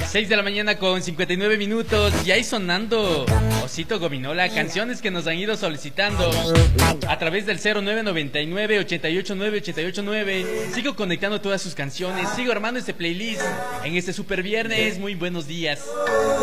6 de la mañana con 59 minutos. Y ahí sonando Osito Gominola, canciones que nos han ido solicitando a través del 0999-889-889. Sigo conectando todas sus canciones, sigo armando este playlist en este super viernes. Muy buenos días.